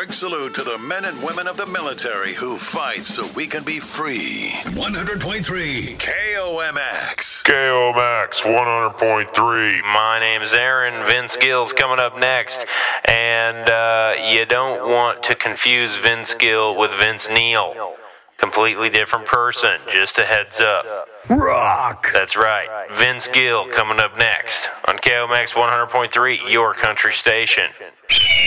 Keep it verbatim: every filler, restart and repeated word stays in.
quick salute to the men and women of the military who fight so we can be free. one hundred point three K O M X. K O M X one hundred point three. My name's Aaron. Vince Gill's coming up next. And uh, you don't want to confuse Vince Gill with Vince Neil. Completely different person. Just a heads up. Rock! That's right. Vince Gill coming up next on K O M X one hundred point three, your country station.